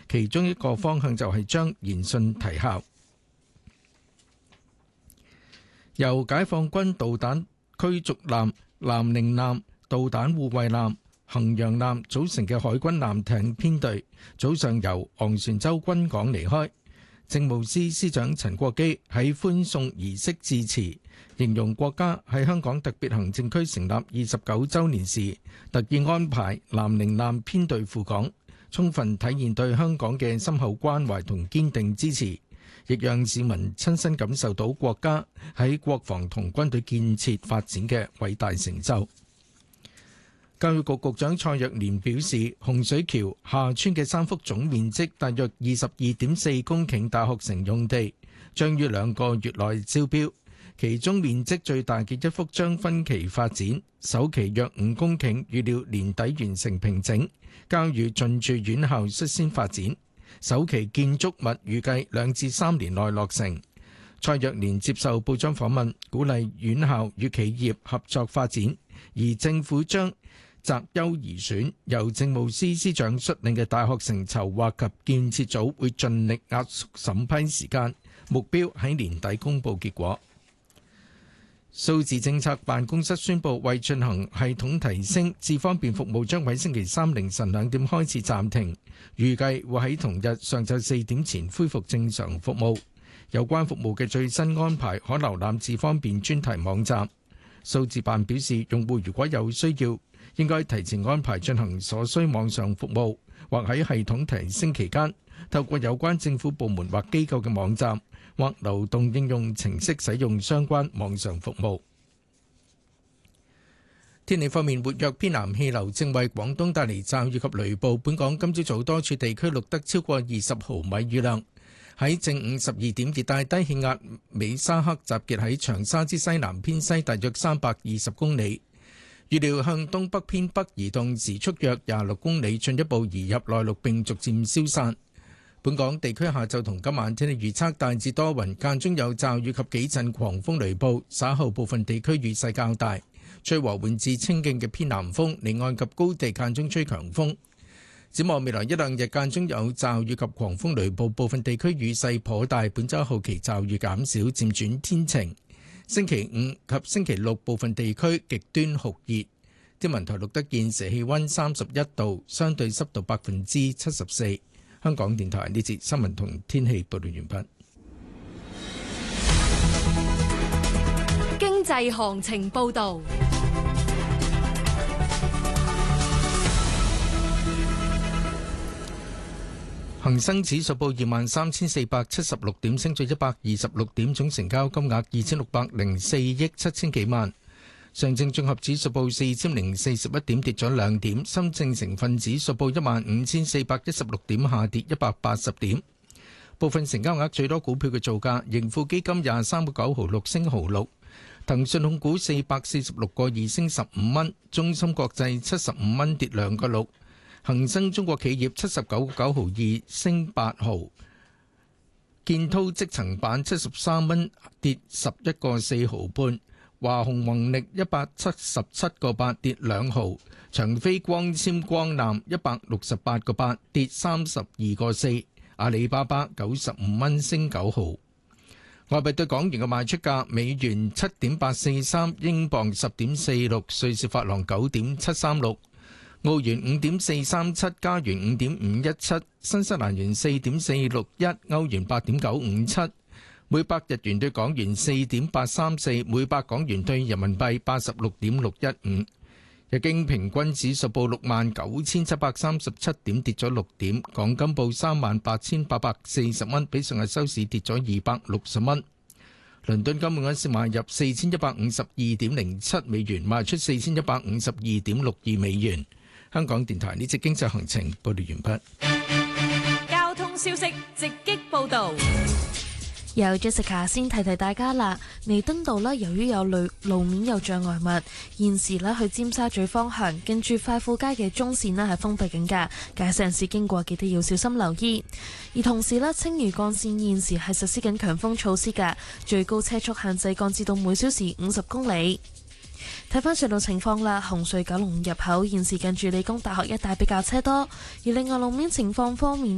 其中一個方向就係將研訊提效。由解放軍導彈驅逐艦南寧艦、導彈護衛艦、衡陽艦組成嘅海軍艦艇編隊，早上由昂船洲軍港離開。政務司司長陳國基喺歡送儀式致辭，形容國家喺香港特別行政區成立29週年時，特意安排南寧艦編隊赴港，充分體現對香港嘅深厚關懷同堅定支持，亦讓市民親身感受到國家喺國防同軍隊建設發展嘅偉大成就。教育局局長蔡若蓮表示，洪水橋廈村嘅3幅總面積大約22.4公頃大學城用地將於2個月內招標，其中面積最大嘅1幅將分期發展，首期約5公頃，預料年底完成平整，交予進駐院校率先發展。首期建築物預計2至3年內落成。蔡若蓮接受報章訪問，鼓勵院校與企業合作發展，而政府將擇優而選，由政務司司長率領嘅大學城籌劃及建設組會盡力壓縮審批時間，目標喺年底公佈結果。數字政策辦公室宣布，為進行系統提升，智方便服務將喺星期三凌晨2點開始暫停，預計會喺同日上晝4點前恢復正常服務。有關服務嘅最新安排可瀏覽智方便專題網站。數字辦表示，用戶如果有需要，應該提前安排進行所需網上服務，或喺系統提升期間，透過有關政府部門或機構嘅網站或流動應用程式使用相關網上服務。天氣方面，活躍偏南氣流正為廣東帶嚟驟雨及雷暴。本港今朝早多處地區錄得超過20毫米雨量。喺正午12點，熱帶低氣壓美沙克集結喺長沙之西南偏西大約320公里，預料向東北偏北移動，時速約26公里，進一步移入內陸並逐漸消散。本港地區下晝同今晚天氣預測大致多雲，間中有驟雨及幾陣狂風雷暴，稍後部分地區雨勢較大，吹和緩至清勁嘅偏南風，離岸及高地間中吹強風。展望未來一兩日間中有驟雨及狂風雷暴，部分地區雨勢頗大。本週後期驟雨減少，漸轉天晴。星期五及星期六部分地區極端酷熱。天文台錄得現時氣溫31度，相對濕度74%。香港電台呢節新聞同天氣報道完畢。 經濟行情報道。 恒生指數報23,476點，升咗126點，總成交金額2604億7千幾萬。上證綜合指數報4041點，跌咗2點。深證成分指數報15,416點，下跌180點。部分成交額最多股票嘅造價：盈富基金23個9毫6升毫6，騰訊控股446個2升15蚊，中芯國際75蚊跌2個6。恒生中國企業79個9毫2升8毫，建滔積層板73蚊跌11個4毫半，華虹宏力177個8跌2毫，長飛光纖光纜168個8跌32個4，阿里巴巴95蚊升9毫。外幣對港元嘅賣出價：美元7.843，英鎊10.46，瑞士法郎9.736。澳元5.437，加元5.517，新西蘭元4.461，歐元8.957，每百日元對港元4.834，每百港元對人民幣86.615。日經平均指數報69,737點，跌咗6點。港金報38,840蚊，比上日收市跌咗260蚊。倫敦金每盎司買入4152.07美元，賣出4152.62美元。香港電台呢節經濟行情報道完畢。 交通消息直擊報道。 由 Jessica 先提提大家啦，彌敦道呢，由於有路面有障礙物，現時呢去尖沙咀方向，跟住快富街嘅中線呢係封閉緊㗎，駕駛人士經過記得要小心留意。而同時呢，青嶼幹線現時係實施緊強風措施㗎，最高車速限制降至到每小時50公里。睇返隧道情況啦，紅隧九龍入口現時近住理工大學一帶比較車多，而另外路面情況方面